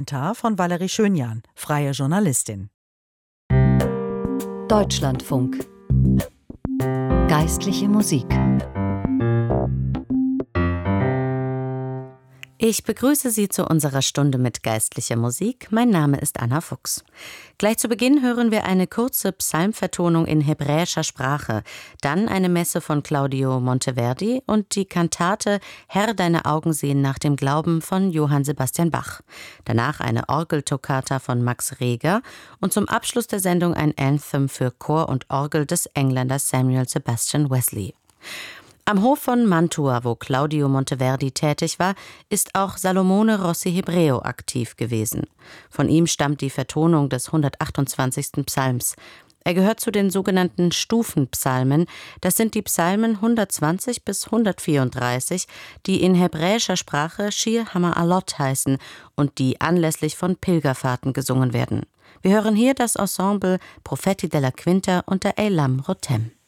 Kommentar von Valerie Schönjan, freie Journalistin. Deutschlandfunk. Geistliche Musik. Ich begrüße Sie zu unserer Stunde mit geistlicher Musik. Mein Name ist Anna Fuchs. Gleich zu Beginn hören wir eine kurze Psalmvertonung in hebräischer Sprache, dann eine Messe von Claudio Monteverdi und die Kantate Herr, deine Augen sehen nach dem Glauben von Johann Sebastian Bach. Danach eine Orgeltoccata von Max Reger und zum Abschluss der Sendung ein Anthem für Chor und Orgel des Engländers Samuel Sebastian Wesley. Am Hof von Mantua, wo Claudio Monteverdi tätig war, ist auch Salomone Rossi Hebreo aktiv gewesen. Von ihm stammt die Vertonung des 128. Psalms. Er gehört zu den sogenannten Stufenpsalmen. Das sind die Psalmen 120 bis 134, die in hebräischer Sprache Shir HaMa'alot heißen und die anlässlich von Pilgerfahrten gesungen werden. Wir hören hier das Ensemble Profeti della Quinta unter Eilam Rotem.